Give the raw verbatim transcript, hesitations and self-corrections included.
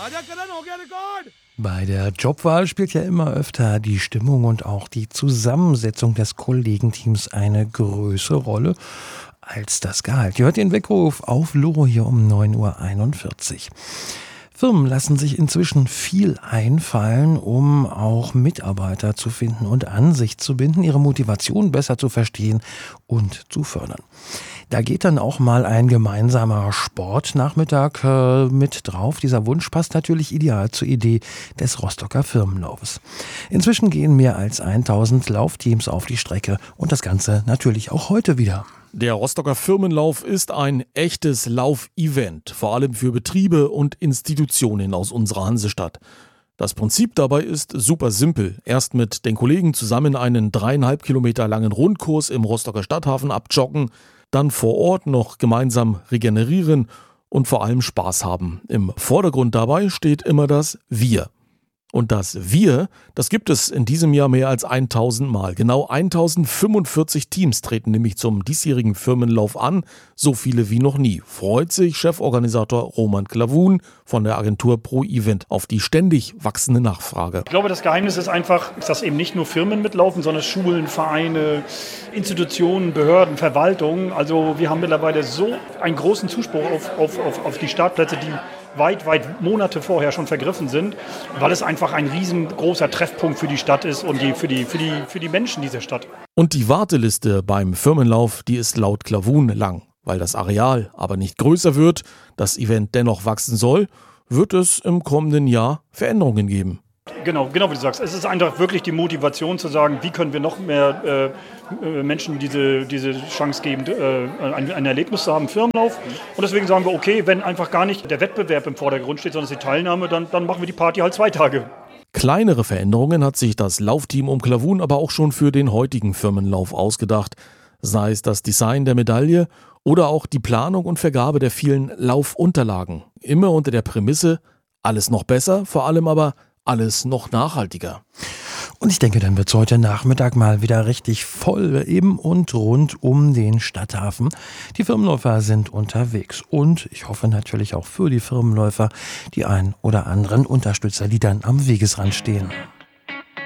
Bei der Jobwahl spielt ja immer öfter die Stimmung und auch die Zusammensetzung des Kollegenteams eine größere Rolle als das Gehalt. Ihr hört den Weckruf auf Loro hier um neun Uhr einundvierzig. Firmen lassen sich inzwischen viel einfallen, um auch Mitarbeiter zu finden und an sich zu binden, ihre Motivation besser zu verstehen und zu fördern. Da geht dann auch mal ein gemeinsamer Sportnachmittag äh, mit drauf. Dieser Wunsch passt natürlich ideal zur Idee des Rostocker Firmenlaufes. Inzwischen gehen mehr als tausend Laufteams auf die Strecke und das Ganze natürlich auch heute wieder. Der Rostocker Firmenlauf ist ein echtes Laufevent, vor allem für Betriebe und Institutionen aus unserer Hansestadt. Das Prinzip dabei ist super simpel. Erst mit den Kollegen zusammen einen dreieinhalb Kilometer langen Rundkurs im Rostocker Stadthafen abjoggen, dann vor Ort noch gemeinsam regenerieren und vor allem Spaß haben. Im Vordergrund dabei steht immer das Wir. Und das Wir, das gibt es in diesem Jahr mehr als tausend Mal. Genau tausendfünfundvierzig Teams treten nämlich zum diesjährigen Firmenlauf an, so viele wie noch nie. Freut sich Cheforganisator Roman Klavun von der Agentur Pro Event auf die ständig wachsende Nachfrage. Ich glaube, das Geheimnis ist einfach, dass eben nicht nur Firmen mitlaufen, sondern Schulen, Vereine, Institutionen, Behörden, Verwaltungen. Also wir haben mittlerweile so einen großen Zuspruch auf, auf, auf, auf die Startplätze, die weit, weit Monate vorher schon vergriffen sind, weil es einfach ein riesengroßer Treffpunkt für die Stadt ist und die, für, die, für, die, für die Menschen dieser Stadt. Und die Warteliste beim Firmenlauf, die ist laut Klavun lang. Weil das Areal aber nicht größer wird, das Event dennoch wachsen soll, wird es im kommenden Jahr Veränderungen geben. Genau, genau wie du sagst. Es ist einfach wirklich die Motivation zu sagen, wie können wir noch mehr äh, Menschen diese, diese Chance geben, äh, ein, ein Erlebnis zu haben, Firmenlauf. Und deswegen sagen wir, okay, wenn einfach gar nicht der Wettbewerb im Vordergrund steht, sondern die Teilnahme, dann, dann machen wir die Party halt zwei Tage. Kleinere Veränderungen hat sich das Laufteam um Klavun aber auch schon für den heutigen Firmenlauf ausgedacht. Sei es das Design der Medaille oder auch die Planung und Vergabe der vielen Laufunterlagen. Immer unter der Prämisse, alles noch besser, vor allem aber alles noch nachhaltiger. Und ich denke, dann wird es heute Nachmittag mal wieder richtig voll im und rund um den Stadthafen. Die Firmenläufer sind unterwegs und ich hoffe natürlich auch für die Firmenläufer die ein oder anderen Unterstützer, die dann am Wegesrand stehen.